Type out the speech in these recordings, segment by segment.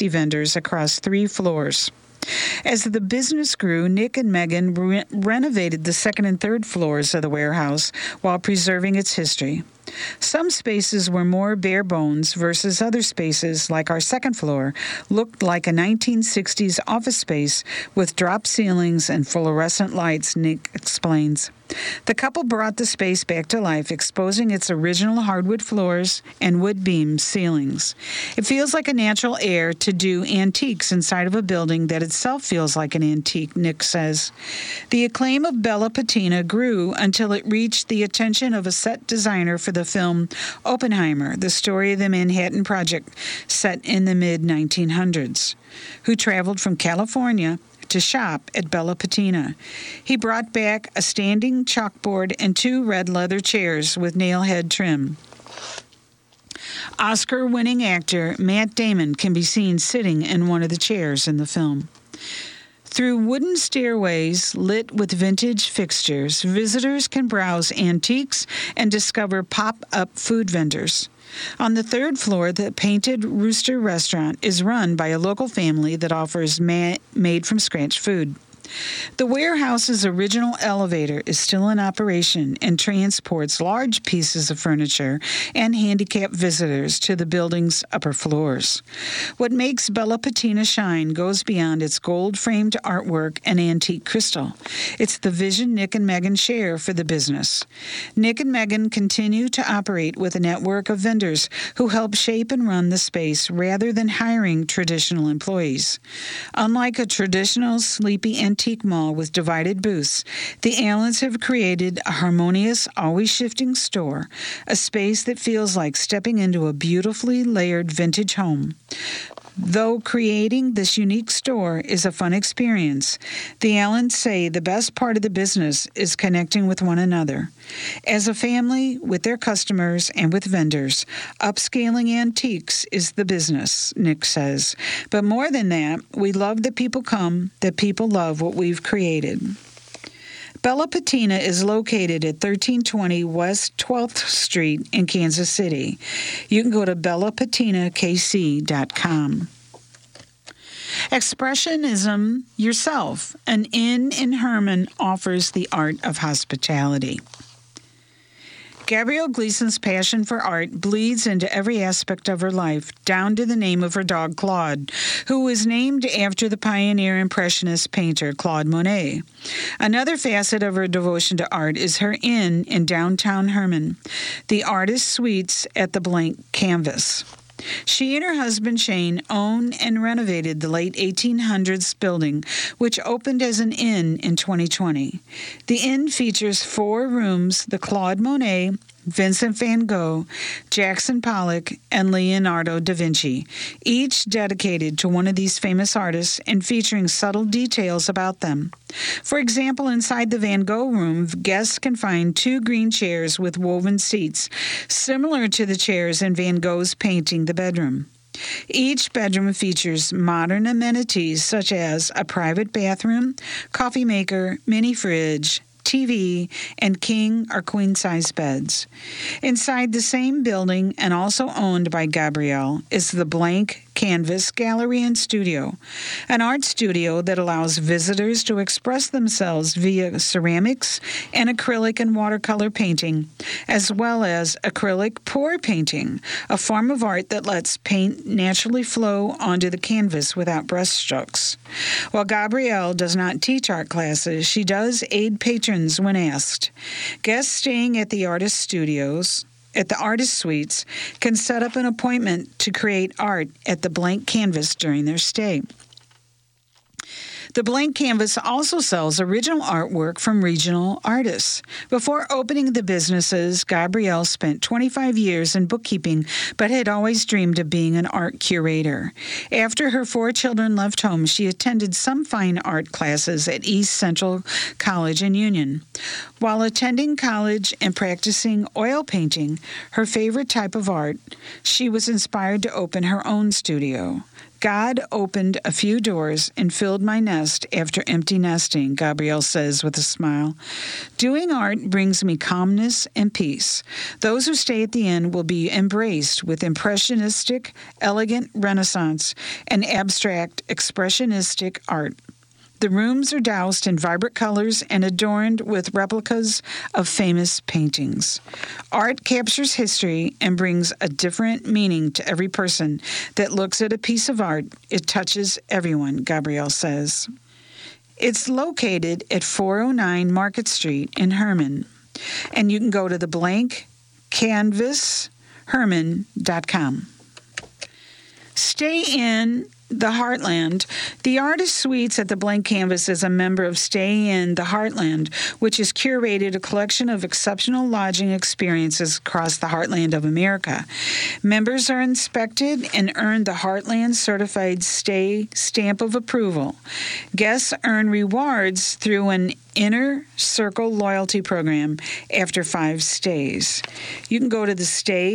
60 vendors across 3 floors. As the business grew, Nick and Megan renovated the second and third floors of the warehouse while preserving its history. Some spaces were more bare bones versus other spaces, like our second floor, looked like a 1960s office space with drop ceilings and fluorescent lights, Nick explains. The couple brought the space back to life, exposing its original hardwood floors and wood beam ceilings. It feels like a natural heir to do antiques inside of a building that itself feels like an antique, Nick says. The acclaim of Bella Patina grew until it reached the attention of a set designer for the film Oppenheimer, the story of the Manhattan Project set in the mid-1900s, who traveled from California to shop at Bella Patina. He brought back a standing chalkboard and 2 red leather chairs with nailhead trim. Oscar-winning actor Matt Damon can be seen sitting in one of the chairs in the film. Through wooden stairways lit with vintage fixtures, visitors can browse antiques and discover pop-up food vendors. On the 3rd floor, the Painted Rooster restaurant is run by a local family that offers made-from-scratch food. The warehouse's original elevator is still in operation and transports large pieces of furniture and handicapped visitors to the building's upper floors. What makes Bella Patina shine goes beyond its gold-framed artwork and antique crystal. It's the vision Nick and Megan share for the business. Nick and Megan continue to operate with a network of vendors who help shape and run the space rather than hiring traditional employees. Unlike a traditional sleepy antique mall with divided booths, the Allens have created a harmonious, always shifting store, a space that feels like stepping into a beautifully layered vintage home. Though creating this unique store is a fun experience, the Allens say the best part of the business is connecting with one another. As a family, with their customers and with vendors, upscaling antiques is the business, Nick says. But more than that, we love that people come, that people love what we've created. Bella Patina is located at 1320 West 12th Street in Kansas City. You can go to bellapatinakc.com. Expressionism Yourself, an inn in Herman, offers the art of hospitality. Gabrielle Gleason's passion for art bleeds into every aspect of her life, down to the name of her dog, Claude, who was named after the pioneer Impressionist painter Claude Monet. Another facet of her devotion to art is her inn in downtown Herman, the Artist Suites at the Blank Canvas. She and her husband Shane own and renovated the late 1800s building, which opened as an inn in 2020. The inn features 4 rooms: the Claude Monet, Vincent van Gogh, Jackson Pollock, and Leonardo da Vinci, each dedicated to one of these famous artists and featuring subtle details about them. For example, inside the Van Gogh room, guests can find 2 green chairs with woven seats, similar to the chairs in Van Gogh's painting The Bedroom. Each bedroom features modern amenities such as a private bathroom, coffee maker, mini fridge, TV, and king or queen-size beds. Inside the same building, and also owned by Gabrielle, is the Blank Canvas Gallery and Studio, an art studio that allows visitors to express themselves via ceramics and acrylic and watercolor painting, as well as acrylic pour painting, a form of art that lets paint naturally flow onto the canvas without brushstrokes. While Gabrielle does not teach art classes, she does aid patrons when asked. Guests staying at the artist suites can set up an appointment to create art at the Blank Canvas during their stay. The Blank Canvas also sells original artwork from regional artists. Before opening the businesses, Gabrielle spent 25 years in bookkeeping, but had always dreamed of being an art curator. After her 4 children left home, she attended some fine art classes at East Central College in Union. While attending college and practicing oil painting, her favorite type of art, she was inspired to open her own studio. God opened a few doors and filled my nest after empty nesting, Gabrielle says with a smile. Doing art brings me calmness and peace. Those who stay at the end will be embraced with impressionistic, elegant Renaissance, and abstract, expressionistic art. The rooms are doused in vibrant colors and adorned with replicas of famous paintings. Art captures history and brings a different meaning to every person that looks at a piece of art. It touches everyone, Gabrielle says. It's located at 409 Market Street in Herman, and you can go to theblankcanvasherman.com. Stay in the Heartland. The Artist Suites at the Blank Canvas is a member of Stay in the Heartland, which has curated a collection of exceptional lodging experiences across the heartland of America. Members are inspected and earn the Heartland Certified Stay stamp of approval. Guests earn rewards through an Inner Circle loyalty program after 5 stays. You can go to the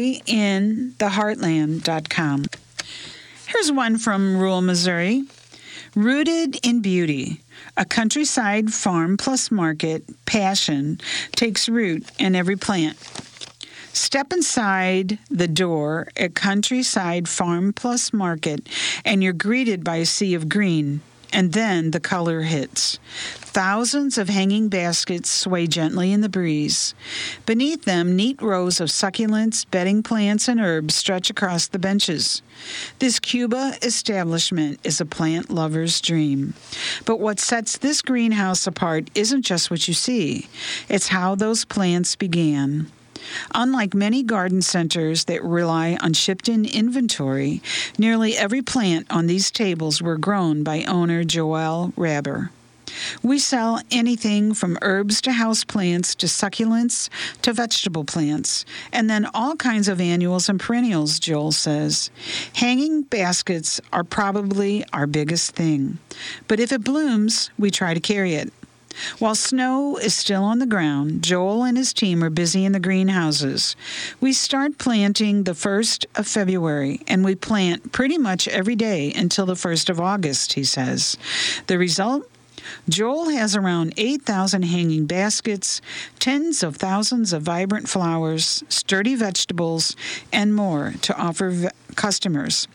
stayintheheartland.com. Here's one from rural Missouri. Rooted in beauty, a countryside farm plus market passion takes root in every plant. Step inside the door at Countryside Farm Plus Market, and you're greeted by a sea of green, and then the color hits. Thousands of hanging baskets sway gently in the breeze. Beneath them, neat rows of succulents, bedding plants, and herbs stretch across the benches. This Cuba establishment is a plant lover's dream. But what sets this greenhouse apart isn't just what you see. It's how those plants began. Unlike many garden centers that rely on shipped-in inventory, nearly every plant on these tables were grown by owner Joel Raber. We sell anything from herbs to houseplants to succulents to vegetable plants, and then all kinds of annuals and perennials, Joel says. Hanging baskets are probably our biggest thing, but if it blooms, we try to carry it. While snow is still on the ground, Joel and his team are busy in the greenhouses. We start planting the 1st of February, and we plant pretty much every day until the 1st of August, he says. The result? Joel has around 8,000 hanging baskets, tens of thousands of vibrant flowers, sturdy vegetables, and more to offer customers.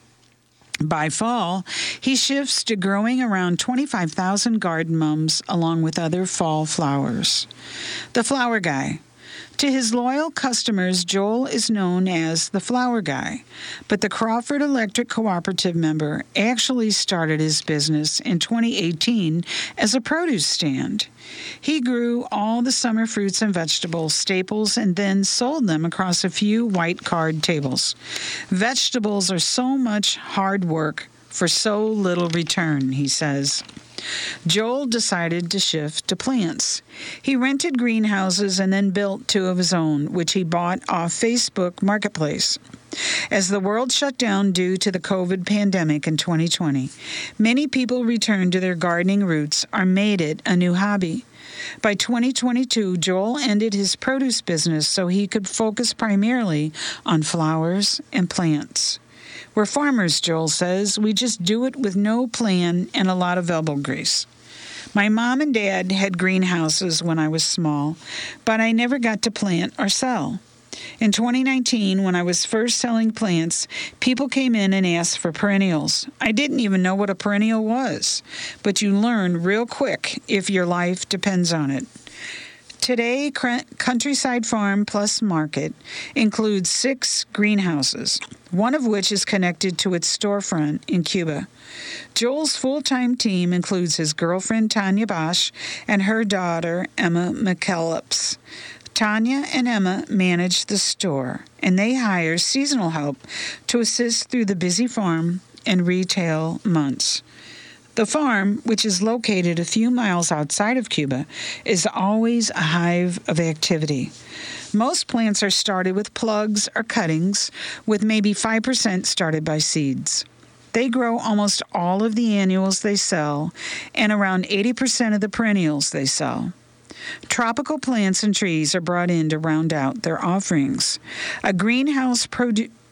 By fall, he shifts to growing around 25,000 garden mums along with other fall flowers. The Flower Guy. To his loyal customers, Joel is known as the Flower Guy, but the Crawford Electric Cooperative member actually started his business in 2018 as a produce stand. He grew all the summer fruits and vegetables, staples, and then sold them across a few white card tables. Vegetables are so much hard work for so little return, he says. Joel decided to shift to plants. He rented greenhouses and then built 2 of his own, which he bought off Facebook Marketplace. As the world shut down due to the COVID pandemic in 2020, many people returned to their gardening roots or made it a new hobby. By 2022, Joel ended his produce business so he could focus primarily on flowers and plants. We're farmers, Joel says. We just do it with no plan and a lot of elbow grease. My mom and dad had greenhouses when I was small, but I never got to plant or sell. In 2019, when I was first selling plants, people came in and asked for perennials. I didn't even know what a perennial was, but you learn real quick if your life depends on it. Today, Countryside Farm Plus Market includes 6 greenhouses, one of which is connected to its storefront in Cuba. Joel's full-time team includes his girlfriend, Tanya Bosch, and her daughter, Emma McKellips. Tanya and Emma manage the store, and they hire seasonal help to assist through the busy farm and retail months. The farm, which is located a few miles outside of Cuba, is always a hive of activity. Most plants are started with plugs or cuttings, with maybe 5% started by seeds. They grow almost all of the annuals they sell and around 80% of the perennials they sell. Tropical plants and trees are brought in to round out their offerings. A greenhouse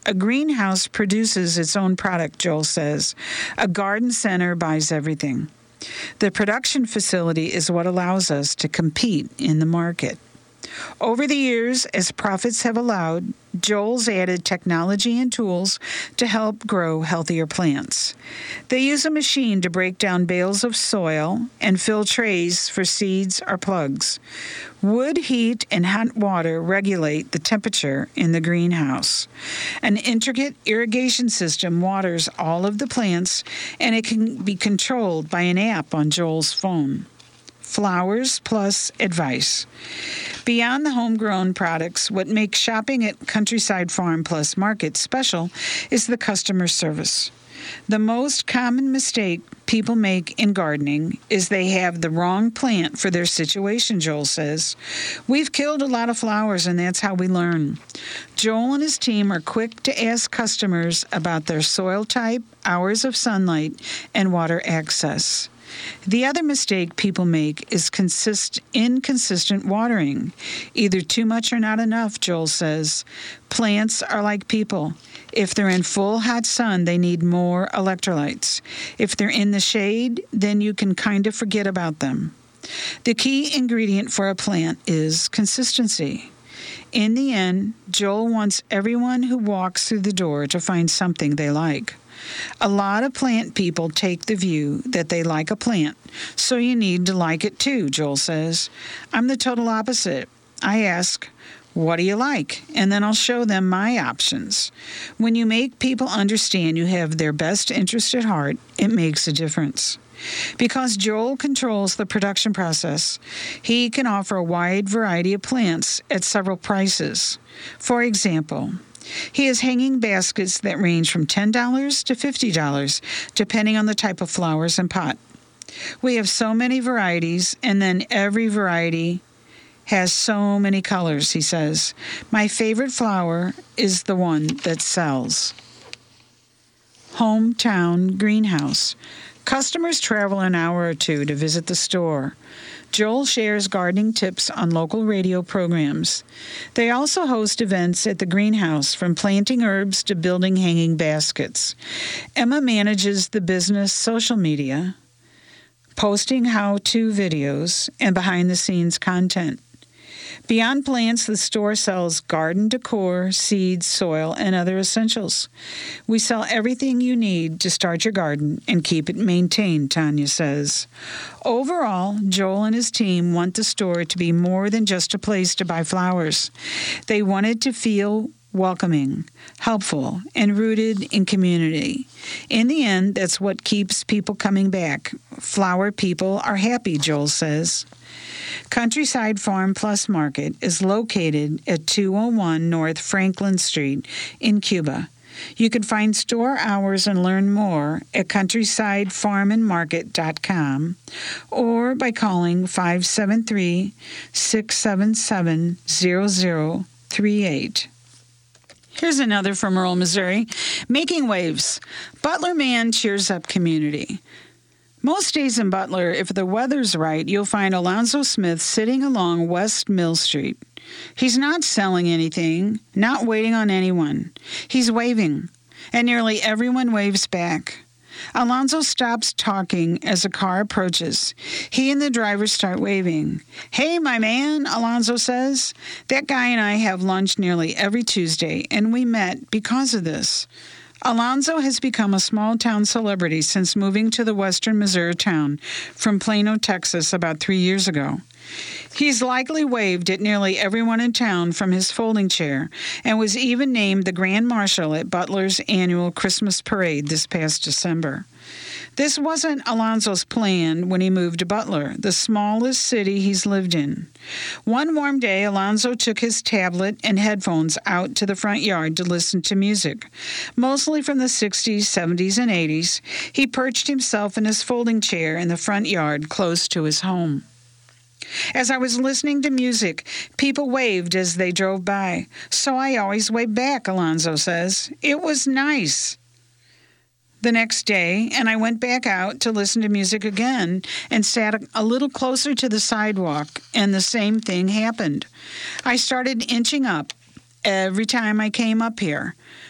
A greenhouse produces its own product, Joel says. A garden center buys everything. The production facility is what allows us to compete in the market. Over the years, as profits have allowed, Joel's added technology and tools to help grow healthier plants. They use a machine to break down bales of soil and fill trays for seeds or plugs. Wood, heat, and hot water regulate the temperature in the greenhouse. An intricate irrigation system waters all of the plants, and it can be controlled by an app on Joel's phone. Flowers plus advice. Beyond the homegrown products, what makes shopping at Countryside Farm Plus Market special is the customer service. The most common mistake people make in gardening is they have the wrong plant for their situation, Joel says. We've killed a lot of flowers, and that's how we learn. Joel and his team are quick to ask customers about their soil type, hours of sunlight, and water access. The other mistake people make is inconsistent watering. Either too much or not enough, Joel says. Plants are like people. If they're in full hot sun, they need more electrolytes. If they're in the shade, then you can kind of forget about them. The key ingredient for a plant is consistency. In the end, Joel wants everyone who walks through the door to find something they like. A lot of plant people take the view that they like a plant, so you need to like it too, Joel says. I'm the total opposite. I ask, what do you like? And then I'll show them my options. When you make people understand you have their best interest at heart, it makes a difference. Because Joel controls the production process, he can offer a wide variety of plants at several prices. For example, he has hanging baskets that range from $10 to $50, depending on the type of flowers and pot. We have so many varieties, and then every variety has so many colors, he says. My favorite flower is the one that sells. Hometown Greenhouse. Customers travel an hour or two to visit the store. Joel shares gardening tips on local radio programs. They also host events at the greenhouse, from planting herbs to building hanging baskets. Emma manages the business social media, posting how-to videos, and behind-the-scenes content. Beyond plants, the store sells garden decor, seeds, soil, and other essentials. We sell everything you need to start your garden and keep it maintained, Tanya says. Overall, Joel and his team want the store to be more than just a place to buy flowers. They want it to feel welcoming, helpful, and rooted in community. In the end, that's what keeps people coming back. Flower people are happy, Joel says. Countryside Farm Plus Market is located at 201 North Franklin Street in Cuba. You can find store hours and learn more at countrysidefarmandmarket.com or by calling 573-677-0038. Here's another from rural Missouri. Making waves. Butler man cheers up community. Most days in Butler, if the weather's right, you'll find Alonzo Smith sitting along West Mill Street. He's not selling anything, not waiting on anyone. He's waving, and nearly everyone waves back. Alonzo stops talking as a car approaches. He and the driver start waving. Hey, my man, Alonzo says. That guy and I have lunch nearly every Tuesday, and we met because of this. Alonzo has become a small-town celebrity since moving to the western Missouri town from Plano, Texas, about 3 years ago. He's likely waved at nearly everyone in town from his folding chair and was even named the Grand Marshal at Butler's annual Christmas parade this past December. This wasn't Alonzo's plan when he moved to Butler, the smallest city he's lived in. One warm day, Alonzo took his tablet and headphones out to the front yard to listen to music, mostly from the 60s, 70s, and 80s. He perched himself in his folding chair in the front yard close to his home. As I was listening to music, people waved as they drove by, so I always waved back, Alonzo says. It was nice. The next day, and I went back out to listen to music again and sat a little closer to the sidewalk, and the same thing happened. I started inching up every time I came up here.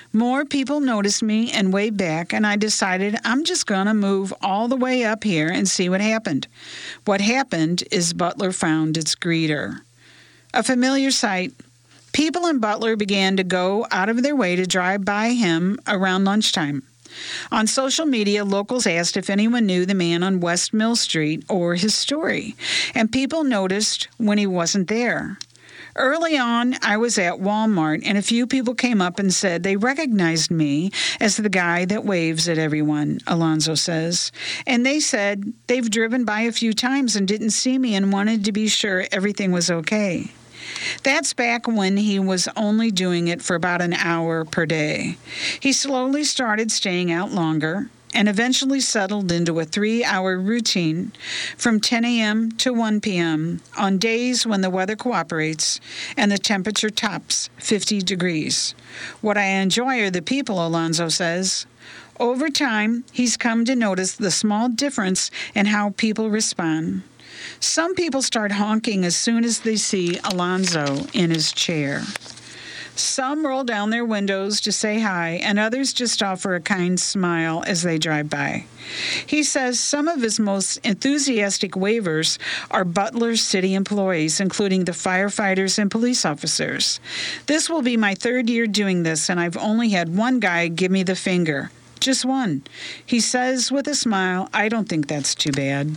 More people noticed me and waved back, and I decided I'm just going to move all the way up here and see what happened. What happened is Butler found its greeter. A familiar sight. People in Butler began to go out of their way to drive by him around lunchtime. On social media, locals asked if anyone knew the man on West Mill Street or his story, and people noticed when he wasn't there. Early on, I was at Walmart, and a few people came up and said they recognized me as the guy that waves at everyone, Alonzo says. And they said they've driven by a few times and didn't see me and wanted to be sure everything was okay. That's back when he was only doing it for about an hour per day. He slowly started staying out longer and eventually settled into a 3-hour routine from 10 a.m. to 1 p.m. on days when the weather cooperates and the temperature tops 50 degrees. What I enjoy are the people, Alonzo says. Over time, he's come to notice the small difference in how people respond. Some people start honking as soon as they see Alonzo in his chair. Some roll down their windows to say hi, and others just offer a kind smile as they drive by. He says some of his most enthusiastic wavers are Butler City employees, including the firefighters and police officers. This will be my 3rd year doing this, and I've only had one guy give me the finger. Just one. He says with a smile, I don't think that's too bad.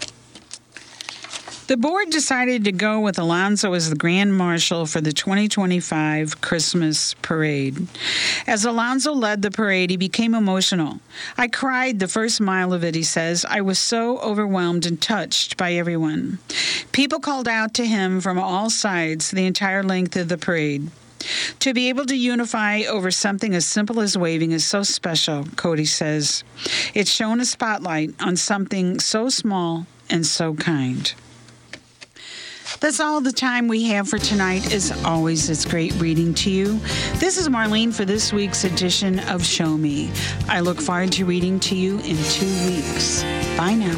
The board decided to go with Alonzo as the Grand Marshal for the 2025 Christmas Parade. As Alonzo led the parade, he became emotional. I cried the first mile of it, he says. I was so overwhelmed and touched by everyone. People called out to him from all sides the entire length of the parade. To be able to unify over something as simple as waving is so special, Cody says. It's shown a spotlight on something so small and so kind. That's all the time we have for tonight. As always, it's great reading to you. This is Marlene for this week's edition of Show Me. I look forward to reading to you in 2 weeks. Bye now.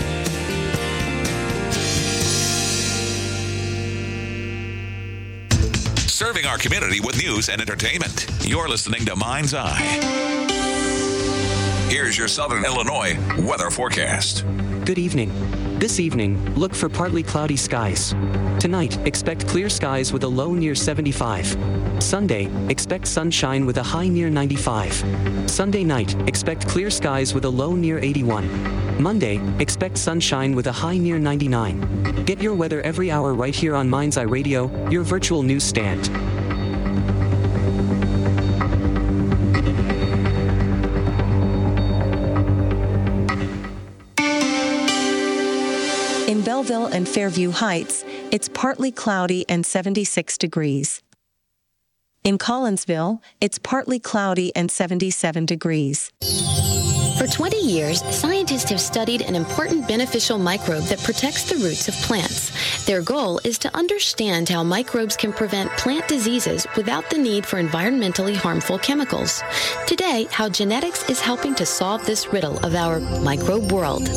Serving our community with news and entertainment. You're listening to Mind's Eye. Here's your Southern Illinois weather forecast. Good evening. This evening, look for partly cloudy skies. Tonight, expect clear skies with a low near 75. Sunday, expect sunshine with a high near 95. Sunday night, expect clear skies with a low near 81. Monday, expect sunshine with a high near 99. Get your weather every hour right here on Mind's Eye Radio, your virtual newsstand. In Belleville and Fairview Heights, it's partly cloudy and 76 degrees. In Collinsville, it's partly cloudy and 77 degrees. For 20 years, scientists have studied an important beneficial microbe that protects the roots of plants. Their goal is to understand how microbes can prevent plant diseases without the need for environmentally harmful chemicals. Today, how genetics is helping to solve this riddle of our microbe world.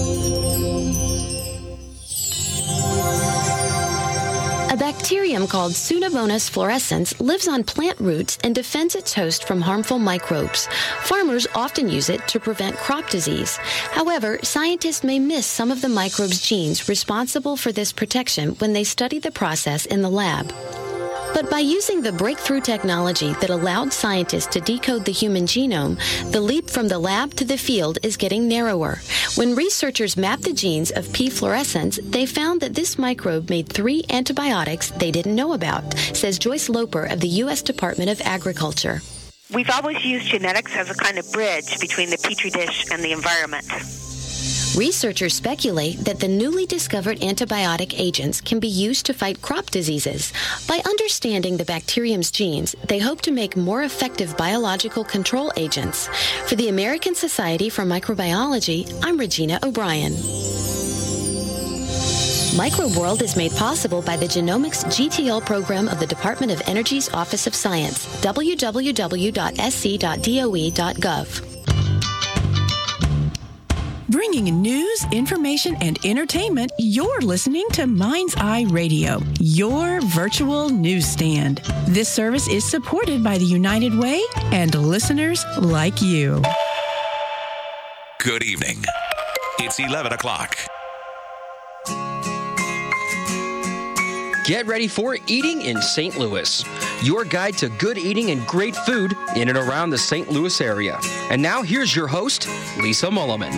A bacterium called Pseudomonas fluorescens lives on plant roots and defends its host from harmful microbes. Farmers often use it to prevent crop disease. However, scientists may miss some of the microbe's genes responsible for this protection when they study the process in the lab. But by using the breakthrough technology that allowed scientists to decode the human genome, the leap from the lab to the field is getting narrower. When researchers mapped the genes of P. fluorescens, they found that this microbe made 3 antibiotics they didn't know about, says Joyce Loper of the U.S. Department of Agriculture. We've always used genetics as a kind of bridge between the petri dish and the environment. Researchers speculate that the newly discovered antibiotic agents can be used to fight crop diseases. By understanding the bacterium's genes, they hope to make more effective biological control agents. For the American Society for Microbiology, I'm Regina O'Brien. Microbe World is made possible by the Genomics GTL program of the Department of Energy's Office of Science, www.sc.doe.gov. Bringing news, information, and entertainment, you're listening to Mind's Eye Radio, your virtual newsstand. This service is supported by the United Way and listeners like you. Good evening. It's 11 o'clock. Get ready for Eating in St. Louis, your guide to good eating and great food in and around the St. Louis area. And now here's your host, Lisa Mulliman.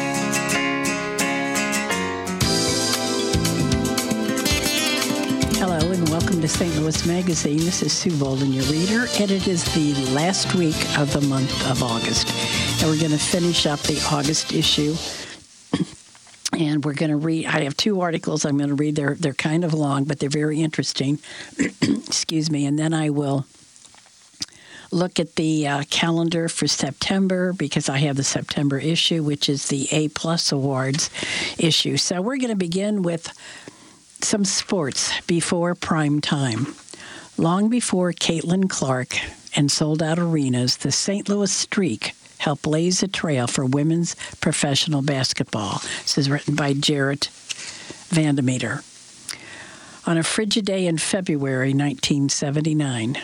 Hello and welcome to St. Louis Magazine. This is Sue Bolden, your reader, and it is the last week of the month of August. And we're going to finish up the August issue. And we're going to read, I have two articles I'm going to read. They're kind of long, but they're very interesting. Excuse me. And then I will look at the calendar for September because I have the September issue, which is the A+ Awards issue. So we're going to begin with some sports before prime time. Long before Caitlin Clark and sold-out arenas, the St. Louis Streak helped blaze a trail for women's professional basketball. This is written by Jarrett Vandemeter. On a frigid day in February 1979,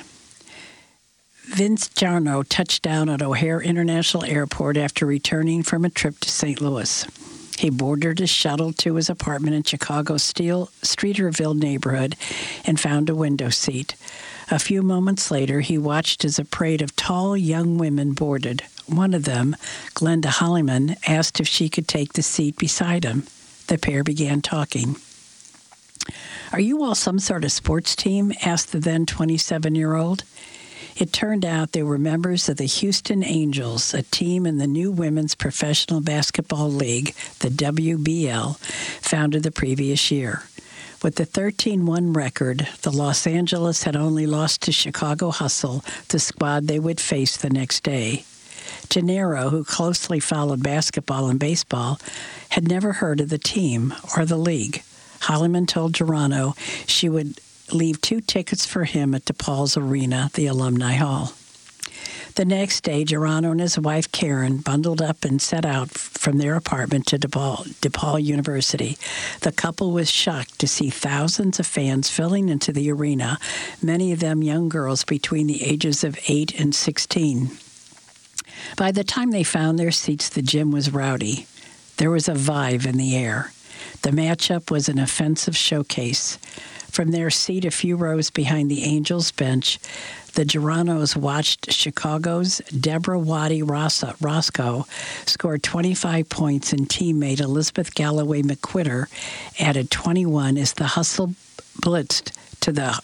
Vince Jarno touched down at O'Hare International Airport after returning from a trip to St. Louis. He boarded a shuttle to his apartment in Chicago's Streeterville neighborhood and found a window seat. A few moments later, he watched as a parade of tall young women boarded. One of them, Glenda Holliman, asked if she could take the seat beside him. The pair began talking. "Are you all some sort of sports team?" asked the then 27-year-old. It turned out they were members of the Houston Angels, a team in the new Women's Professional Basketball League, the WBL, founded the previous year. With the 13-1 record, the Los Angeles had only lost to Chicago Hustle, the squad they would face the next day. Gennaro, who closely followed basketball and baseball, had never heard of the team or the league. Holliman told Geronimo she would leave 2 tickets for him at DePaul's Arena, the Alumni Hall. The next day, Geronimo and his wife Karen bundled up and set out from their apartment to DePaul University. The couple was shocked to see thousands of fans filling into the arena, many of them young girls between the ages of 8 and 16. By the time they found their seats, the gym was rowdy. There was a vibe in the air. The matchup was an offensive showcase. From their seat a few rows behind the Angels bench, the Geronos watched Chicago's Deborah Waddy-Roscoe score 25 points and teammate Elizabeth Galloway McQuitter added 21 as the Hustle blitzed to the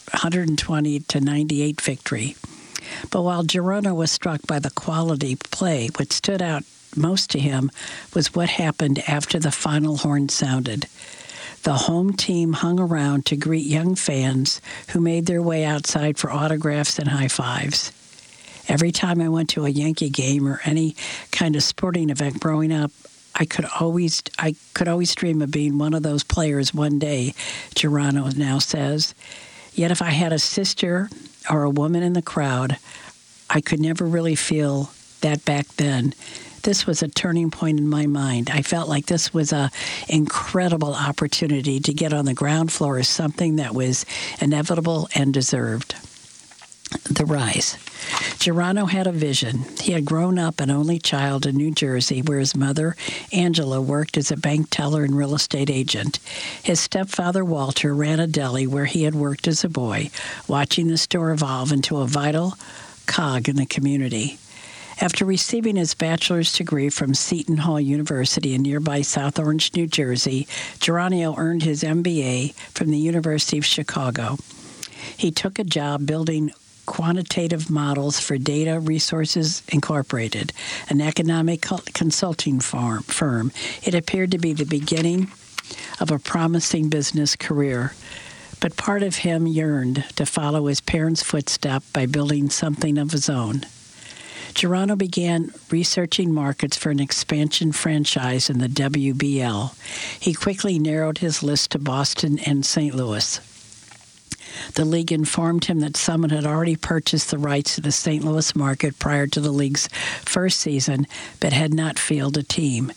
120-98 victory. But while Geronimo was struck by the quality play, what stood out most to him was what happened after the final horn sounded. The home team hung around to greet young fans who made their way outside for autographs and high fives. Every time I went to a Yankee game or any kind of sporting event growing up, I could always dream of being one of those players one day, Geronimo now says. Yet if I had a sister or a woman in the crowd, I could never really feel that back then. This was a turning point in my mind. I felt like this was an incredible opportunity to get on the ground floor of something that was inevitable and deserved. The rise. Geronimo had a vision. He had grown up an only child in New Jersey, where his mother, Angela, worked as a bank teller and real estate agent. His stepfather, Walter, ran a deli where he had worked as a boy, watching the store evolve into a vital cog in the community. After receiving his bachelor's degree from Seton Hall University in nearby South Orange, New Jersey, Geronimo earned his MBA from the University of Chicago. He took a job building quantitative models for Data Resources Incorporated, an economic consulting firm. It appeared to be the beginning of a promising business career. But part of him yearned to follow his parents' footsteps by building something of his own. Geronimo began researching markets for an expansion franchise in the WBL. He quickly narrowed his list to Boston and St. Louis. The league informed him that Summit had already purchased the rights to the St. Louis market prior to the league's first season, but had not fielded a team.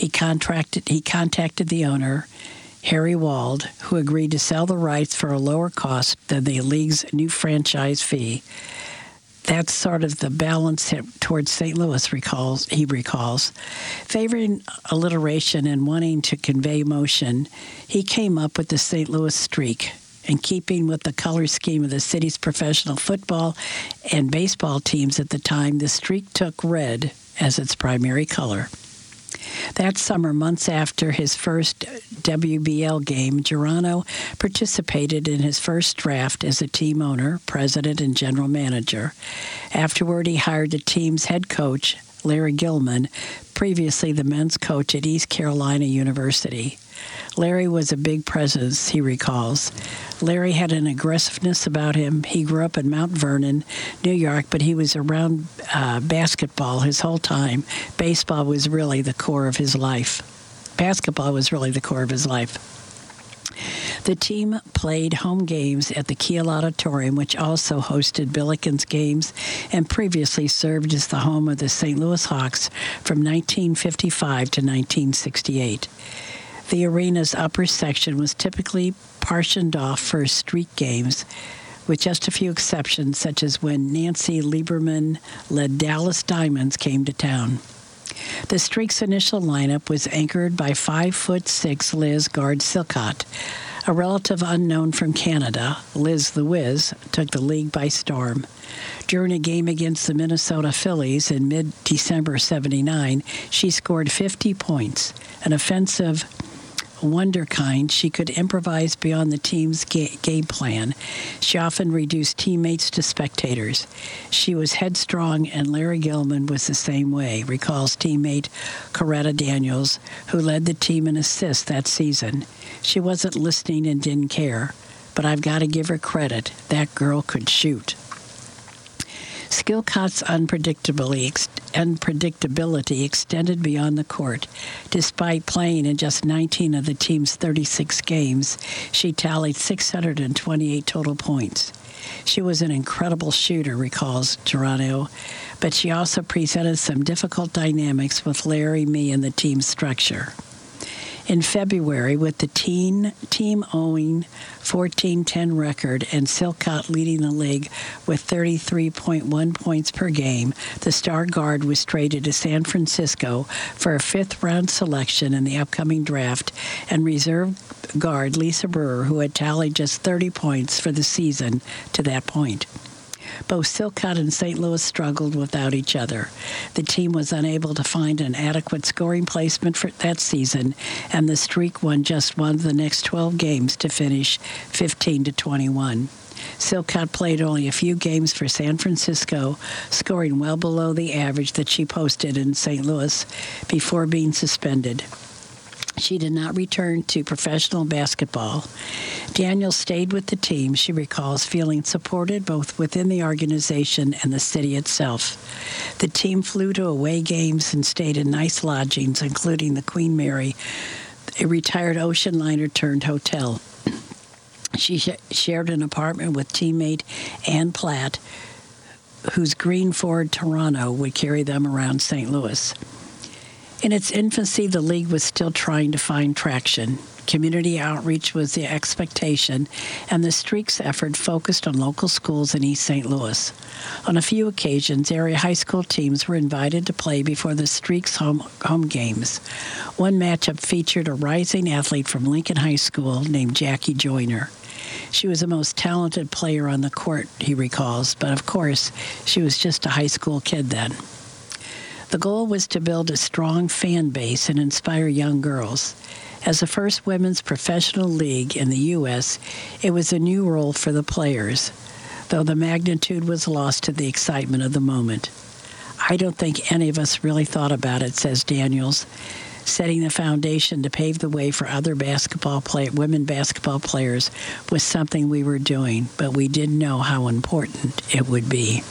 He contacted the owner, Harry Wald, who agreed to sell the rights for a lower cost than the league's new franchise fee. That's sort of the balance towards St. Louis, he recalls. Favoring alliteration and wanting to convey emotion, he came up with the St. Louis streak. In keeping with the color scheme of the city's professional football and baseball teams at the time, the streak took red as its primary color. That summer, months after his first WBL game, Geronimo participated in his first draft as a team owner, president, and general manager. Afterward, he hired the team's head coach, Larry Gilman, previously the men's coach at East Carolina University. Larry was a big presence, he recalls. Larry had an aggressiveness about him. He grew up in Mount Vernon, New York, but he was around basketball his whole time. Baseball was really the core of his life. Basketball was really the core of his life. The team played home games at the Kiel Auditorium, which also hosted Billikens games and previously served as the home of the St. Louis Hawks from 1955 to 1968. The arena's upper section was typically partitioned off for street games, with just a few exceptions, such as when Nancy Lieberman-led Dallas Diamonds came to town. The Streak's initial lineup was anchored by 5'6" Liz Gard-Silcott. A relative unknown from Canada, Liz the Wiz, took the league by storm. During a game against the Minnesota Phillies in mid-December '79, she scored 50 points, an offensive wonderkind. She could improvise beyond the team's game plan. She often reduced teammates to spectators. She was headstrong, and Larry Gilman was the same way, recalls teammate Coretta Daniels, who led the team in assists that season. She wasn't listening and didn't care, but I've got to give her credit. That girl could shoot. Silcott's unpredictability extended beyond the court. Despite playing in just 19 of the team's 36 games, she tallied 628 total points. She was an incredible shooter, recalls Geronimo, but she also presented some difficult dynamics with Larry, me, and the team's structure. In February, with the team owing 14-10 record and Silcott leading the league with 33.1 points per game, the star guard was traded to San Francisco for a fifth-round selection in the upcoming draft, and reserve guard Lisa Brewer, who had tallied just 30 points for the season to that point. Both Silcott and St. Louis struggled without each other. The team was unable to find an adequate scoring placement for that season, and the Streak won just one of the next 12 games to finish 15-21. Silcott played only a few games for San Francisco, scoring well below the average that she posted in St. Louis before being suspended. She did not return to professional basketball. Daniel stayed with the team, she recalls, feeling supported both within the organization and the city itself. The team flew to away games and stayed in nice lodgings, including the Queen Mary, a retired ocean liner-turned hotel. She shared an apartment with teammate Ann Platt, whose green Ford Toronto would carry them around St. Louis. In its infancy, the league was still trying to find traction. Community outreach was the expectation, and the Streak's effort focused on local schools in East St. Louis. On a few occasions, area high school teams were invited to play before the Streak's home games. One matchup featured a rising athlete from Lincoln High School named Jackie Joyner. She was the most talented player on the court, he recalls, but of course, she was just a high school kid then. The goal was to build a strong fan base and inspire young girls. As the first women's professional league in the U.S., it was a new role for the players, though the magnitude was lost to the excitement of the moment. I don't think any of us really thought about it, says Daniels. Setting the foundation to pave the way for other women basketball players was something we were doing, but we didn't know how important it would be.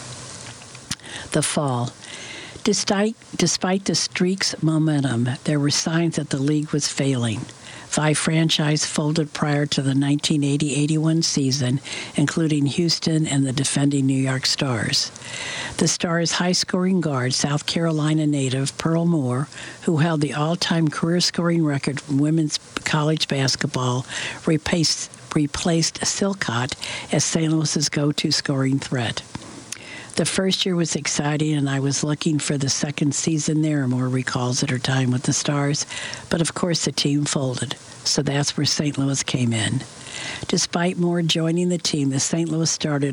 The fall. Despite the Streak's momentum, there were signs that the league was failing. 5 franchises folded prior to the 1980-81 season, including Houston and the defending New York Stars. The Stars' high-scoring guard, South Carolina native Pearl Moore, who held the all-time career-scoring record in women's college basketball, replaced Silcott as St. Louis's go-to scoring threat. The first year was exciting, and I was looking for the second season there, Moore recalls at her time with the Stars. But of course the team folded, so that's where St. Louis came in. Despite Moore joining the team, the St. Louis started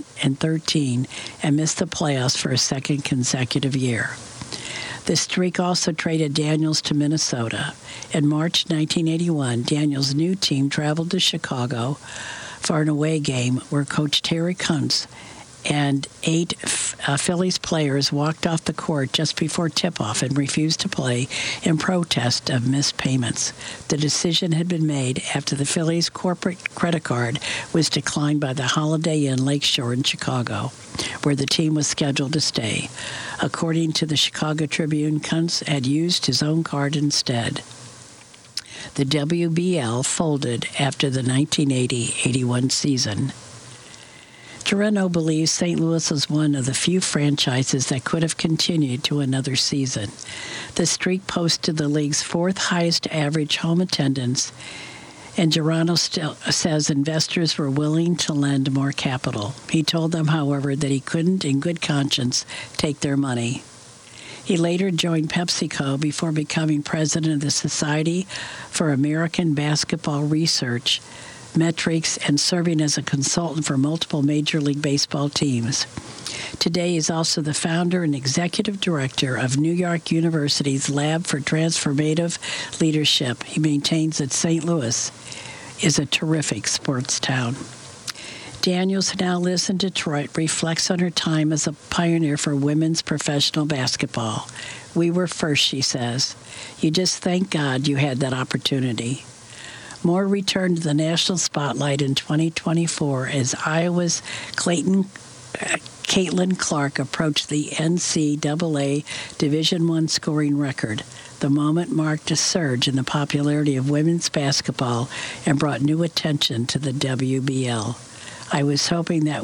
1-13 and missed the playoffs for a second consecutive year. The streak also traded Daniels to Minnesota. In March 1981, Daniels' new team traveled to Chicago for an away game where Coach Terry Kuntz and 8 Phillies players walked off the court just before tip-off and refused to play in protest of missed payments. The decision had been made after the Phillies' corporate credit card was declined by the Holiday Inn Lakeshore in Chicago, where the team was scheduled to stay. According to the Chicago Tribune, Kuntz had used his own card instead. The WBL folded after the 1980-81 season. Torreno believes St. Louis was one of the few franchises that could have continued to another season. The streak posted the league's 4th highest average home attendance, and Girano says investors were willing to lend more capital. He told them, however, that he couldn't, in good conscience, take their money. He later joined PepsiCo before becoming president of the Society for American Basketball Research, metrics, and serving as a consultant for multiple Major League Baseball teams. Today, he is also the founder and executive director of New York University's Lab for Transformative Leadership. He maintains that St. Louis is a terrific sports town. Daniels, who now lives in Detroit, reflects on her time as a pioneer for women's professional basketball. "We were first," she says. "You just thank God you had that opportunity." Moore returned to the national spotlight in 2024 as Iowa's Caitlin Clark approached the NCAA Division I scoring record. The moment marked a surge in the popularity of women's basketball and brought new attention to the WBL. I was hoping that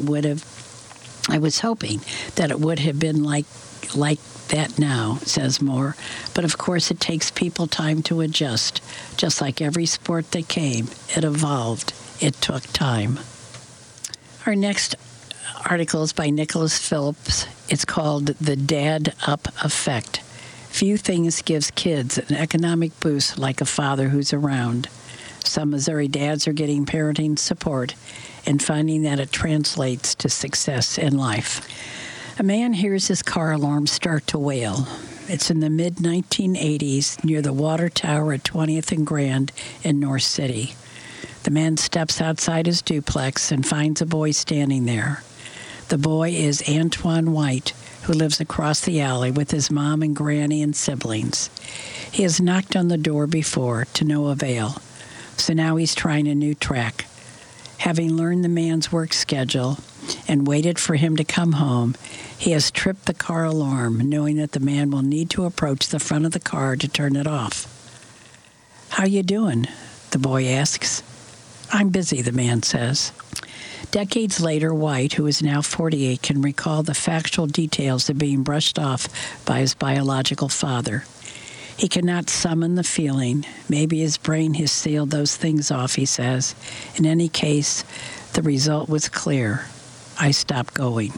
it would have been like that now, says Moore. But of course it takes people time to adjust. Just like every sport that came, it evolved. It took time. Our next article is by Nicholas Phillips. It's called The Dad Up Effect. Few things gives kids an economic boost like a father who's around. Some Missouri dads are getting parenting support and finding that it translates to success in life. A man hears his car alarm start to wail. It's in the mid-1980s near the water tower at 20th and Grand in North City. The man steps outside his duplex and finds a boy standing there. The boy is Antoine White, who lives across the alley with his mom and granny and siblings. He has knocked on the door before to no avail, so now he's trying a new track. Having learned the man's work schedule and waited for him to come home, he has tripped the car alarm, knowing that the man will need to approach the front of the car to turn it off. "How you doing?" the boy asks. "I'm busy," the man says. Decades later, White, who is now 48, can recall the factual details of being brushed off by his biological father. He cannot summon the feeling. Maybe his brain has sealed those things off, he says. In any case, the result was clear. I stopped going.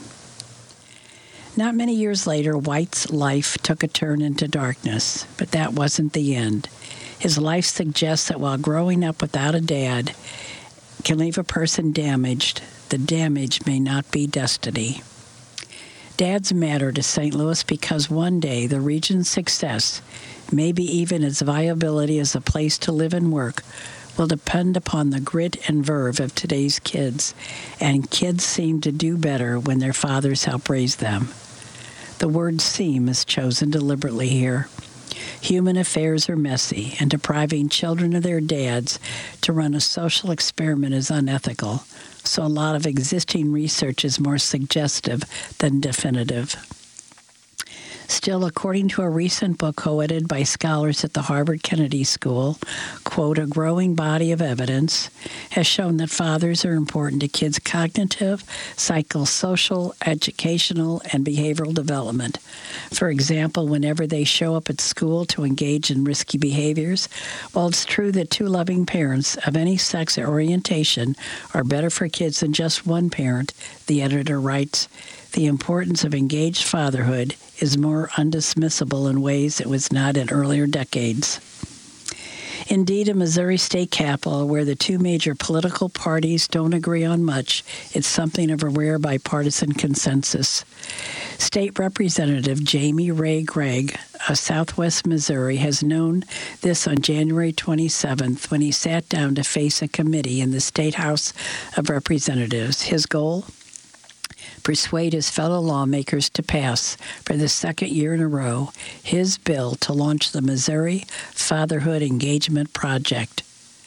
Not many years later, White's life took a turn into darkness, but that wasn't the end. His life suggests that while growing up without a dad can leave a person damaged, the damage may not be destiny. Dads matter to St. Louis because one day the region's success, maybe even its viability as a place to live and work, will depend upon the grit and verve of today's kids, and kids seem to do better when their fathers help raise them. The word "seem" is chosen deliberately here. Human affairs are messy, and depriving children of their dads to run a social experiment is unethical, so a lot of existing research is more suggestive than definitive. Still, according to a recent book co-edited by scholars at the Harvard Kennedy School, quote, a growing body of evidence has shown that fathers are important to kids' cognitive, psychosocial, educational, and behavioral development. For example, whenever they show up at school to engage in risky behaviors, while it's true that two loving parents of any sex or orientation are better for kids than just one parent, the editor writes, the importance of engaged fatherhood is more undismissible in ways it was not in earlier decades. Indeed, in Missouri State Capitol, where the two major political parties don't agree on much, it's something of a rare bipartisan consensus. State Representative Jamie Ray Gregg of Southwest Missouri has known this on January 27th when he sat down to face a committee in the State House of Representatives. His goal? Persuade his fellow lawmakers to pass, for the second year in a row, his bill to launch the Missouri Fatherhood Engagement Project.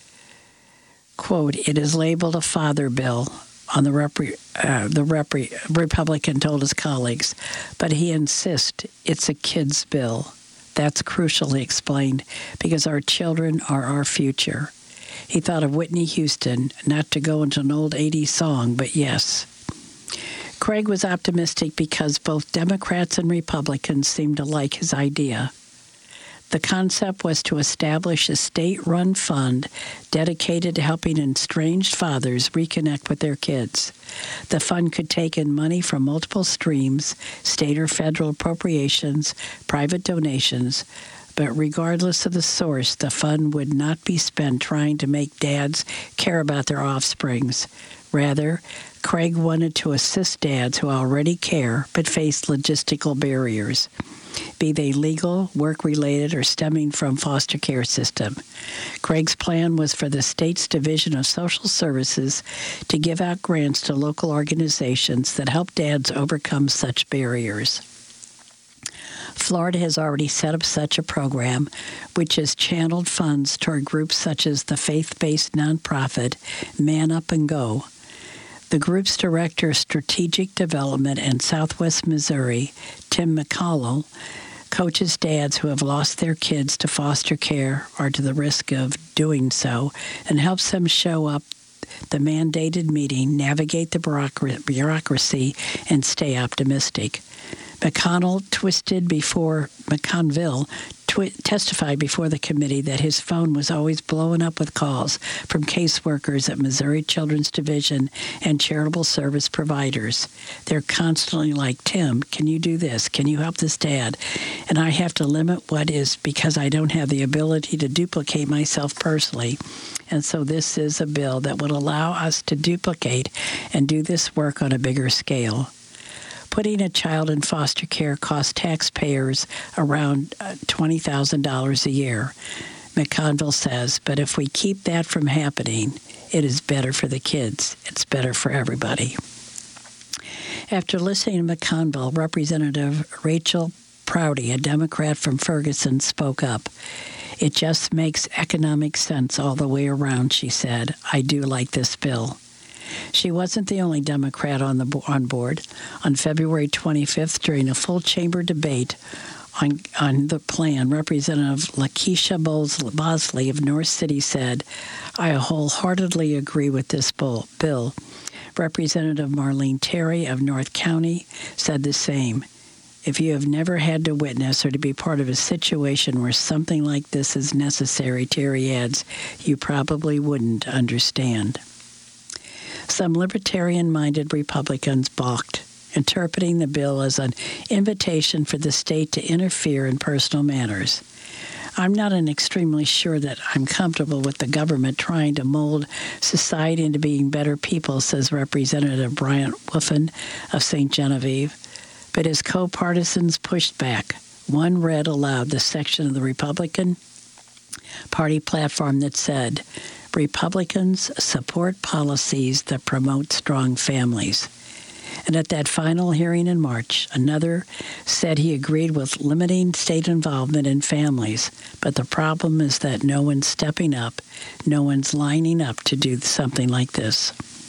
Quote, it is labeled a father bill, on the Republican told his colleagues, but he insists it's a kid's bill. That's crucial, he explained, because our children are our future. He thought of Whitney Houston, not to go into an old 80s song, but yes. Craig was optimistic because both Democrats and Republicans seemed to like his idea. The concept was to establish a state-run fund dedicated to helping estranged fathers reconnect with their kids. The fund could take in money from multiple streams, state or federal appropriations, private donations, but regardless of the source, the fund would not be spent trying to make dads care about their offsprings. Rather, Craig wanted to assist dads who already care but face logistical barriers, be they legal, work-related, or stemming from foster care system. Craig's plan was for the state's Division of Social Services to give out grants to local organizations that help dads overcome such barriers. Florida has already set up such a program, which has channeled funds toward groups such as the faith-based nonprofit Man Up and Go. The group's director of strategic development in Southwest Missouri, Tim McConnell, coaches dads who have lost their kids to foster care or to the risk of doing so and helps them show up the mandated meeting, navigate the bureaucracy, and stay optimistic. McConnell testified before the committee that his phone was always blowing up with calls from caseworkers at Missouri Children's Division and charitable service providers. They're constantly like, Tim, can you do this? Can you help this dad? And I have to limit what is because I don't have the ability to duplicate myself personally. And so this is a bill that will allow us to duplicate and do this work on a bigger scale. Putting a child in foster care costs taxpayers around $20,000 a year, McConville says, but if we keep that from happening, it is better for the kids. It's better for everybody. After listening to McConville, Representative Rachel Prouty, a Democrat from Ferguson, spoke up. It just makes economic sense all the way around, she said. I do like this bill. She wasn't the only Democrat on board. On February 25th, during a full chamber debate on the plan, Representative Lakeisha Bosley of North City said, I wholeheartedly agree with this bill. Representative Marlene Terry of North County said the same. If you have never had to witness or to be part of a situation where something like this is necessary, Terry adds, you probably wouldn't understand. Some libertarian-minded Republicans balked, interpreting the bill as an invitation for the state to interfere in personal matters. I'm not extremely sure that I'm comfortable with the government trying to mold society into being better people, says Representative Bryant Wolfen of St. Genevieve. But his co-partisans pushed back. One read aloud the section of the Republican Party platform that said, Republicans support policies that promote strong families. And at that final hearing in March, another said he agreed with limiting state involvement in families, but the problem is that no one's stepping up, no one's lining up to do something like this.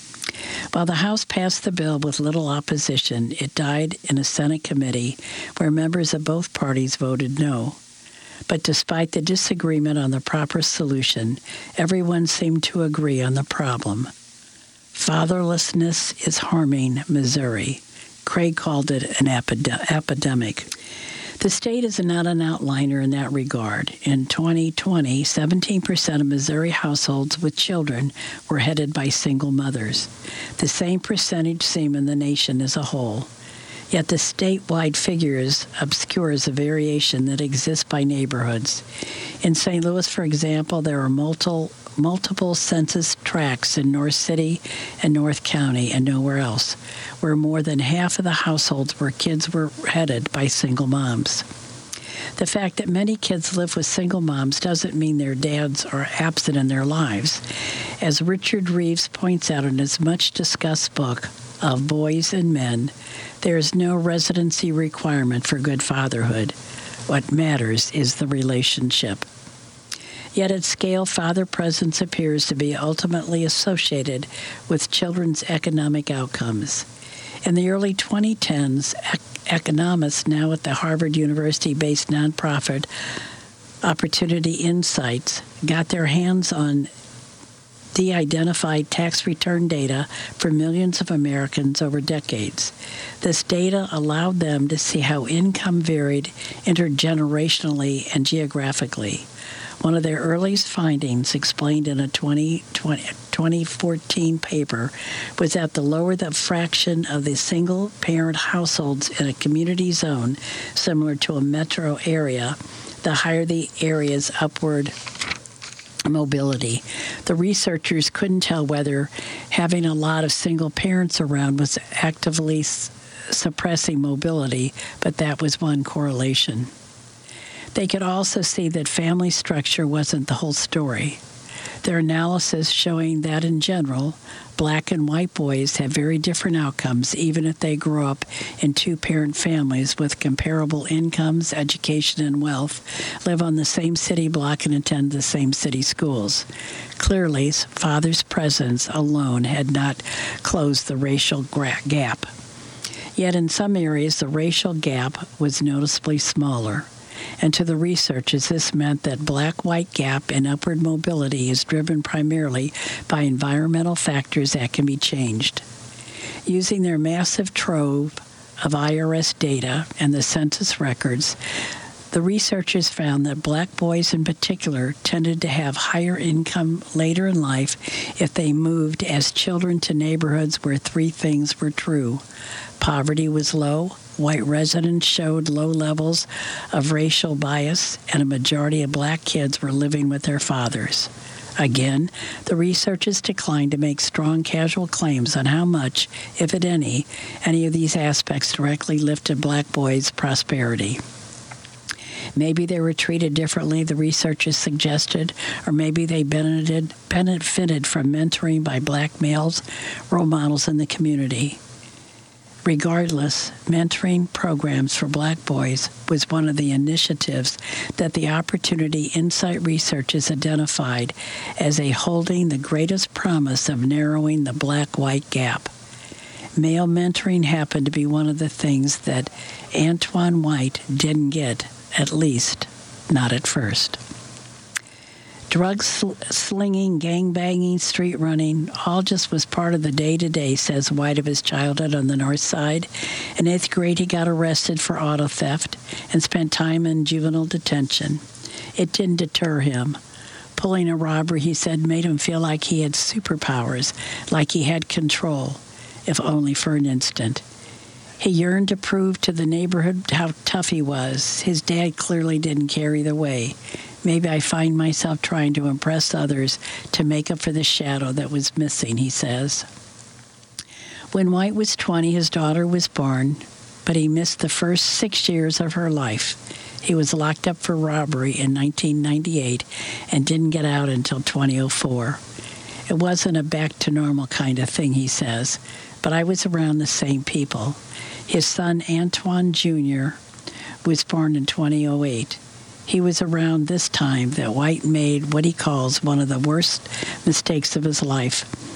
While the House passed the bill with little opposition, it died in a Senate committee where members of both parties voted no. But despite the disagreement on the proper solution, everyone seemed to agree on the problem. Fatherlessness is harming Missouri. Craig called it an epidemic. The state is not an outliner in that regard. In 2020, 17% of Missouri households with children were headed by single mothers. The same percentage seem in the nation as a whole. Yet the statewide figures obscures a variation that exists by neighborhoods. In St. Louis, for example, there are multiple census tracts in North City and North County and nowhere else, where more than half of the households where kids were headed by single moms. The fact that many kids live with single moms doesn't mean their dads are absent in their lives. As Richard Reeves points out in his much-discussed book of Boys and Men, there is no residency requirement for good fatherhood. What matters is the relationship. Yet at scale, father presence appears to be ultimately associated with children's economic outcomes. In the early 2010s, economists now at the Harvard University-based nonprofit Opportunity Insights got their hands on de-identified tax return data for millions of Americans over decades. This data allowed them to see how income varied intergenerationally and geographically. One of their earliest findings, explained in a 2014 paper, was that the lower the fraction of the single-parent households in a community zone, similar to a metro area, the higher the area's upward mobility. The researchers couldn't tell whether having a lot of single parents around was actively suppressing mobility, but that was one correlation. They could also see that family structure wasn't the whole story. Their analysis showing that in general, black and white boys have very different outcomes even if they grow up in two-parent families with comparable incomes, education, and wealth, live on the same city block, and attend the same city schools. Clearly, father's presence alone had not closed the racial gap. Yet in some areas, the racial gap was noticeably smaller. And to the researchers, this meant that black-white gap in upward mobility is driven primarily by environmental factors that can be changed. Using their massive trove of IRS data and the census records, the researchers found that black boys in particular tended to have higher income later in life if they moved as children to neighborhoods where three things were true. Poverty was low, white residents showed low levels of racial bias, and a majority of black kids were living with their fathers. Again, the researchers declined to make strong casual claims on how much, if at any of these aspects directly lifted black boys' prosperity. Maybe they were treated differently, the researchers suggested, or maybe they benefited from mentoring by black males, role models in the community. Regardless, mentoring programs for black boys was one of the initiatives that the Opportunity Insight researchers identified as holding the greatest promise of narrowing the black-white gap. Male mentoring happened to be one of the things that Antoine White didn't get, at least not at first. Drug slinging, gang-banging, street running, all just was part of the day-to-day, says White of his childhood on the north side. In 8th grade, he got arrested for auto theft and spent time in juvenile detention. It didn't deter him. Pulling a robbery, he said, made him feel like he had superpowers, like he had control, if only for an instant. He yearned to prove to the neighborhood how tough he was. His dad clearly didn't carry the way. Maybe I find myself trying to impress others to make up for the shadow that was missing, he says. When White was 20, his daughter was born, but he missed the first 6 years of her life. He was locked up for robbery in 1998 and didn't get out until 2004. It wasn't a back-to-normal kind of thing, he says, but I was around the same people. His son, Antoine Jr., was born in 2008. He was around this time that White made what he calls one of the worst mistakes of his life.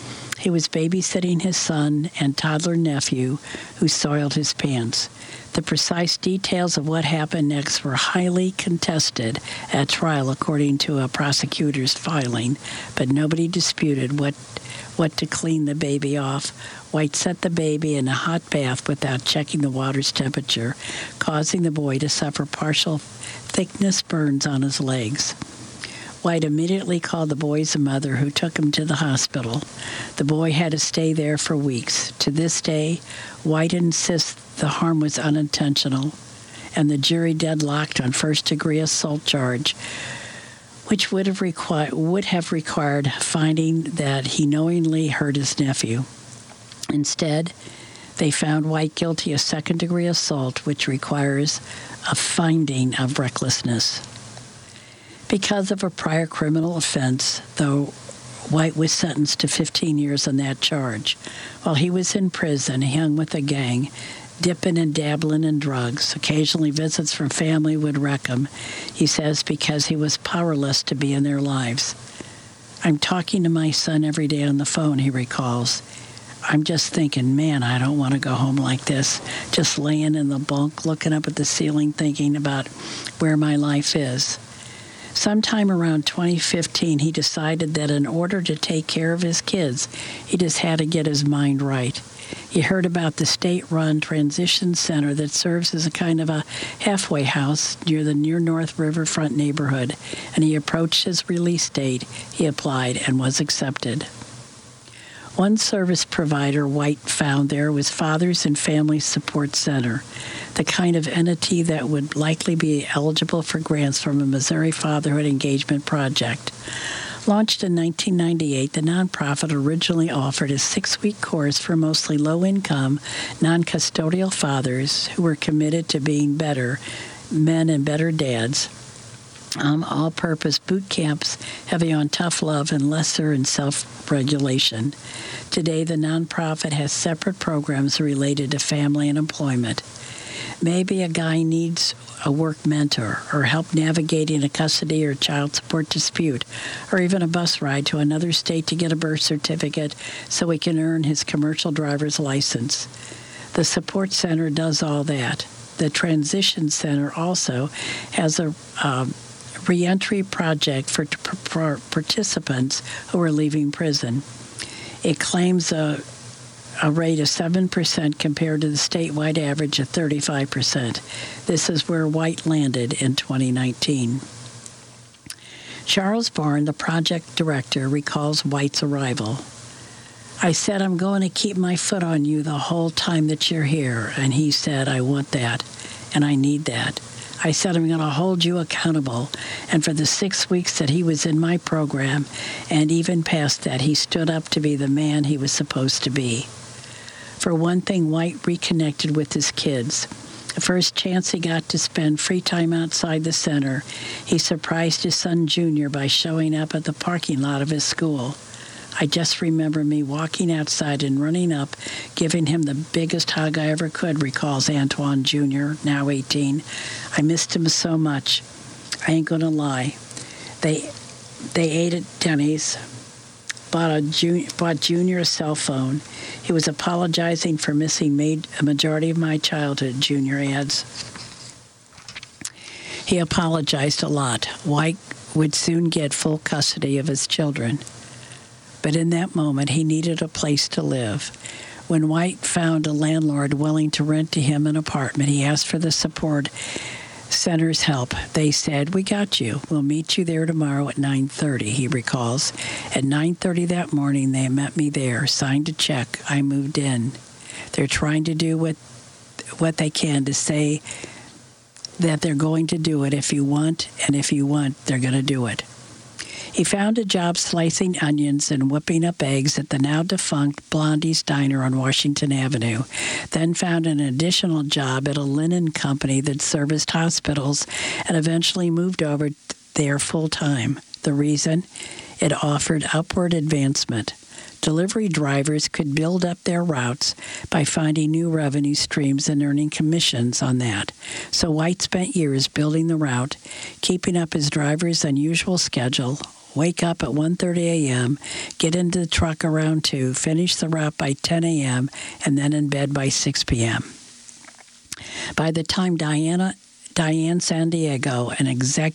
He was babysitting his son and toddler nephew who soiled his pants. The precise details of what happened next were highly contested at trial, according to a prosecutor's filing, but nobody disputed what to clean the baby off. White set the baby in a hot bath without checking the water's temperature, causing the boy to suffer partial thickness burns on his legs. White immediately called the boy's mother, who took him to the hospital. The boy had to stay there for weeks. To this day, White insists the harm was unintentional, and the jury deadlocked on first-degree assault charge, which would have required finding that he knowingly hurt his nephew. Instead, they found White guilty of second-degree assault, which requires a finding of recklessness. Because of a prior criminal offense, though, White was sentenced to 15 years on that charge. While he was in prison, he hung with a gang, dipping and dabbling in drugs. Occasionally visits from family would wreck him, he says, because he was powerless to be in their lives. "I'm talking to my son every day on the phone," he recalls. "I'm just thinking, man, I don't want to go home like this, just laying in the bunk, looking up at the ceiling, thinking about where my life is." Sometime around 2015, he decided that in order to take care of his kids, he just had to get his mind right. He heard about the state-run transition center that serves as a kind of a halfway house near the Near North Riverfront neighborhood, and he approached his release date. He applied and was accepted. One service provider White found there was Fathers and Family Support Center, the kind of entity that would likely be eligible for grants from a Missouri Fatherhood Engagement Project. Launched in 1998, the nonprofit originally offered a 6-week course for mostly low-income, non-custodial fathers who were committed to being better men and better dads. All-purpose boot camps heavy on tough love and lesser in self-regulation. Today, the nonprofit has separate programs related to family and employment. Maybe a guy needs a work mentor or help navigating a custody or child support dispute, or even a bus ride to another state to get a birth certificate so he can earn his commercial driver's license. The support center does all that. The transition center also has a reentry project for participants who are leaving prison. It claims a rate of 7% compared to the statewide average of 35%. This is where White landed in 2019. Charles Barn, the project director, recalls White's arrival. "I said, I'm going to keep my foot on you the whole time that you're here. And he said, I want that, and I need that. I said, I'm going to hold you accountable." And for the 6 weeks that he was in my program, and even past that, he stood up to be the man he was supposed to be. For one thing, White reconnected with his kids. The first chance he got to spend free time outside the center, he surprised his son Junior by showing up at the parking lot of his school. "I just remember me walking outside and running up, giving him the biggest hug I ever could," recalls Antoine Jr., now 18. "I missed him so much. I ain't going to lie. They ate at Denny's, bought Junior a cell phone. He was apologizing for missing a majority of my childhood," Junior adds. He apologized a lot. White would soon get full custody of his children. But in that moment, he needed a place to live. When White found a landlord willing to rent to him an apartment, he asked for the support center's help. They said, "We got you. We'll meet you there tomorrow at 9:30, he recalls. At 9:30 that morning, they met me there, signed a check. I moved in. They're trying to do what they can to say that they're going to do it if you want, and if you want, they're going to do it." He found a job slicing onions and whipping up eggs at the now-defunct Blondie's Diner on Washington Avenue, then found an additional job at a linen company that serviced hospitals, and eventually moved over there full-time. The reason? It offered upward advancement. Delivery drivers could build up their routes by finding new revenue streams and earning commissions on that. So White spent years building the route, keeping up his driver's unusual schedule, wake up at 1:30 a.m., get into the truck around 2, finish the route by 10 a.m., and then in bed by 6 p.m. By the time Diane Sandiego, an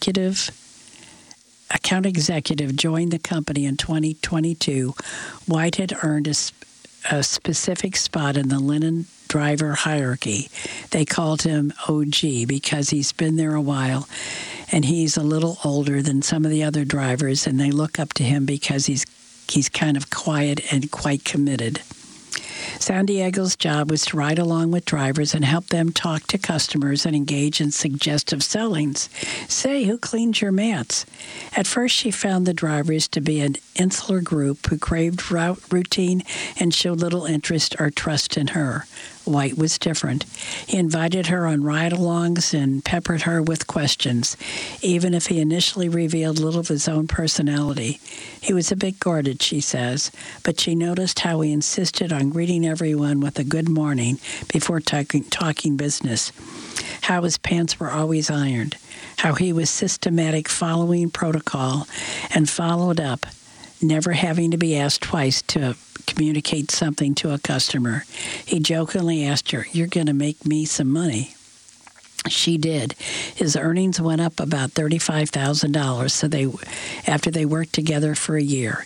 account executive, joined the company in 2022, White had earned a specific spot in the linen driver hierarchy. They called him OG because he's been there a while, and he's a little older than some of the other drivers, and they look up to him because he's kind of quiet and quite committed. Sandiego's job was to ride along with drivers and help them talk to customers and engage in suggestive sellings. Say, who cleans your mats? At first, she found the drivers to be an insular group who craved routine and showed little interest or trust in her. White was different. He invited her on ride-alongs and peppered her with questions, even if he initially revealed little of his own personality. He was a bit guarded, she says, but she noticed how he insisted on greeting everyone with a good morning before talking business, how his pants were always ironed, how he was systematic following protocol and followed up, never having to be asked twice to communicate something to a customer. He jokingly asked her, "You're going to make me some money." She did. His earnings went up about $35,000 after they worked together for a year.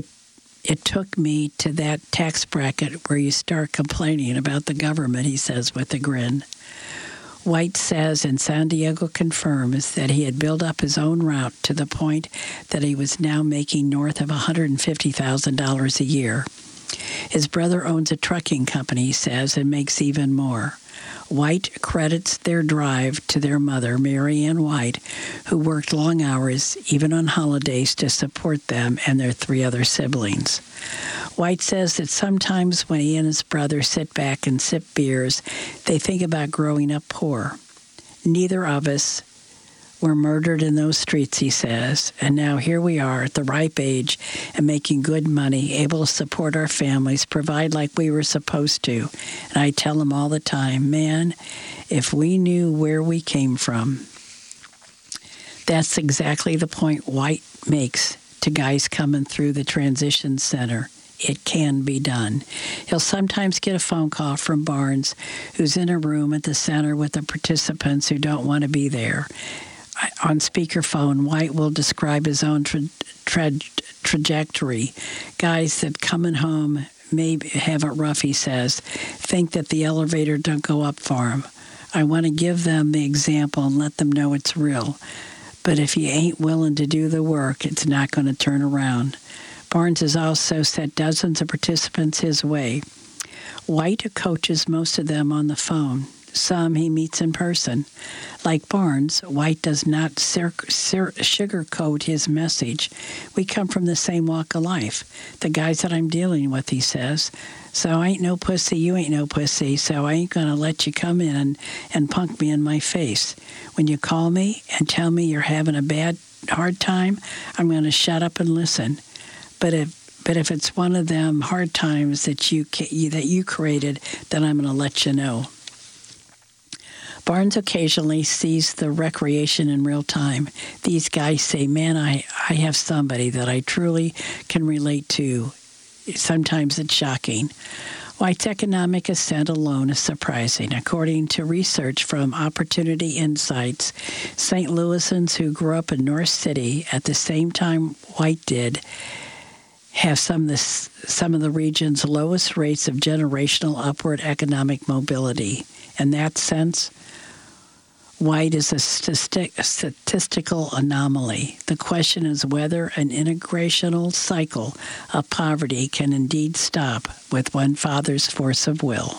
It took me to that tax bracket where you start complaining about the government, he says with a grin. White says, and Sandiego confirms, that he had built up his own route to the point that he was now making north of $150,000 a year. His brother owns a trucking company, he says, and makes even more. White credits their drive to their mother, Mary Ann White, who worked long hours, even on holidays, to support them and their 3 other siblings. White says that sometimes when he and his brother sit back and sip beers, they think about growing up poor. Neither of us were murdered in those streets, he says, and now here we are at the ripe age and making good money, able to support our families, provide like we were supposed to. And I tell him all the time, man, if we knew where we came from. That's exactly the point White makes to guys coming through the transition center. It can be done. He'll sometimes get a phone call from Barnes, who's in a room at the center with the participants who don't want to be there. On speakerphone, White will describe his own trajectory. Guys that coming home may have it rough, he says, think that the elevator don't go up for them. I want to give them the example and let them know it's real. But if you ain't willing to do the work, it's not going to turn around. Barnes has also sent dozens of participants his way. White coaches most of them on the phone. Some he meets in person. Like Barnes, White does not sugarcoat his message. We come from the same walk of life. The guys that I'm dealing with, he says. So I ain't no pussy, you ain't no pussy, so I ain't going to let you come in and punk me in my face. When you call me and tell me you're having a hard time, I'm going to shut up and listen. But if it's one of them hard times that you created, then I'm going to let you know. Barnes occasionally sees the recreation in real time. These guys say, man, I have somebody that I truly can relate to. Sometimes it's shocking. White's economic ascent alone is surprising. According to research from Opportunity Insights, St. Louisans who grew up in North City at the same time White did have some of the region's lowest rates of generational upward economic mobility. In that sense, White is a statistical anomaly. The question is whether an integrational cycle of poverty can indeed stop with one father's force of will.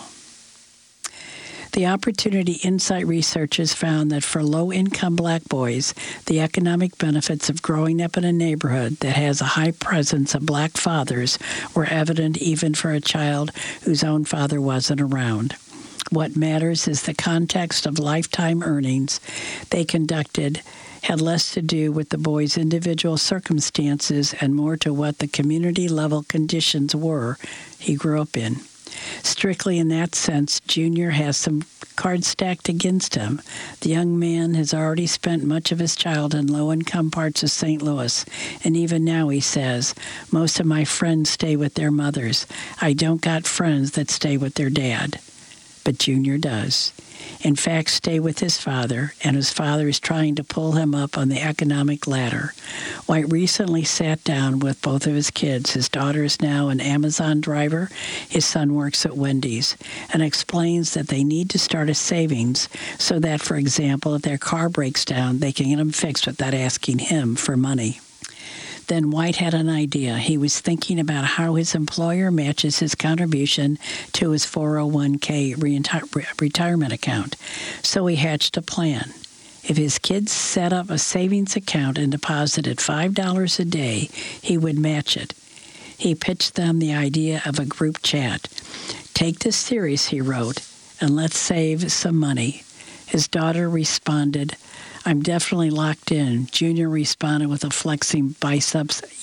The Opportunity Insight researchers found that for low-income black boys, the economic benefits of growing up in a neighborhood that has a high presence of black fathers were evident even for a child whose own father wasn't around. What matters is the context of lifetime earnings they conducted had less to do with the boy's individual circumstances and more to what the community-level conditions were he grew up in. Strictly in that sense, Junior has some cards stacked against him. The young man has already spent much of his childhood in low-income parts of St. Louis, and even now, he says, most of my friends stay with their mothers. I don't got friends that stay with their dad. But Junior does. In fact, stay with his father, and his father is trying to pull him up on the economic ladder. White recently sat down with both of his kids. His daughter is now an Amazon driver. His son works at Wendy's, and explains that they need to start a savings so that, for example, if their car breaks down, they can get them fixed without asking him for money. Then White had an idea. He was thinking about how his employer matches his contribution to his 401k retirement account. So he hatched a plan. If his kids set up a savings account and deposited $5 a day, he would match it. He pitched them the idea of a group chat. Take this serious, he wrote, and let's save some money. His daughter responded, I'm definitely locked in. Junior responded with a flexing biceps,